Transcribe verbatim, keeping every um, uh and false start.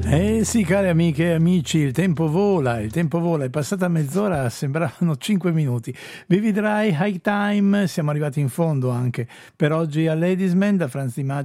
Eh sì, cari amiche e amici, il tempo vola, il tempo vola, è passata mezz'ora, sembravano cinque minuti. Vivi Dry, High Time, siamo arrivati in fondo anche per oggi a Ladies Man da Franz Di Maggio.